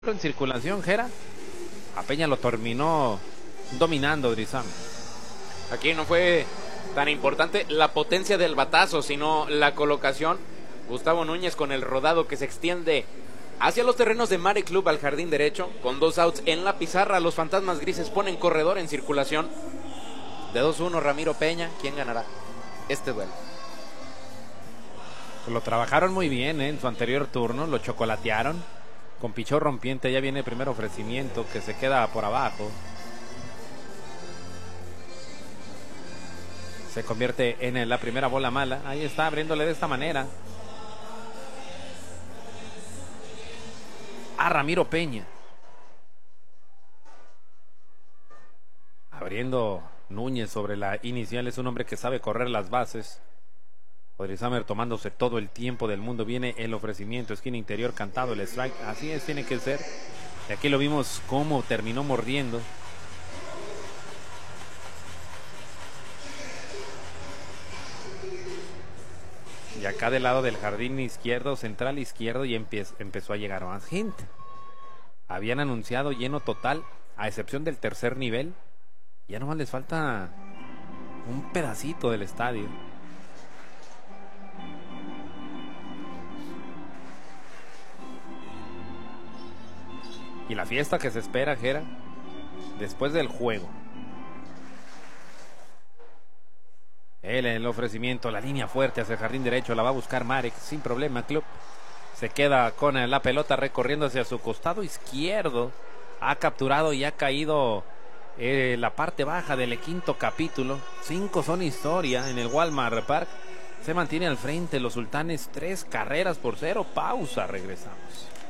en circulación, Jera. A Peña lo terminó dominando Drizam. Aquí no fue tan importante la potencia del batazo, sino la colocación. Gustavo Núñez con el rodado que se extiende hacia los terrenos de Mare Club al jardín derecho. Con 2 outs en la pizarra, los fantasmas grises ponen corredor en circulación. De 2-1 Ramiro Peña. ¿Quién ganará este duelo? Lo trabajaron muy bien en su anterior turno, lo chocolatearon. Con pichón rompiente ya viene el primer ofrecimiento que se queda por abajo. Se convierte en la primera bola mala. Ahí está, abriéndole de esta manera a Ramiro Peña. Abriendo Núñez sobre la inicial. Es un hombre que sabe correr las bases. Odrizamer tomándose todo el tiempo del mundo. Viene el ofrecimiento, esquina interior, cantado el strike. Así es, tiene que ser. Y aquí lo vimos cómo terminó mordiendo. Y acá del lado del jardín izquierdo, central izquierdo, y empezó a llegar más gente. Habían anunciado lleno total, a excepción del tercer nivel. Ya nomás les falta un pedacito del estadio. Y la fiesta que se espera, Jera, después del juego. El ofrecimiento, la línea fuerte hacia el jardín derecho, la va a buscar Marek sin problema. Club se queda con la pelota recorriendo hacia su costado izquierdo. Ha capturado y ha caído la parte baja del quinto capítulo. 5 son historia en el Walmart Park. Se mantiene al frente los Sultanes, 3 carreras por 0. Pausa, regresamos.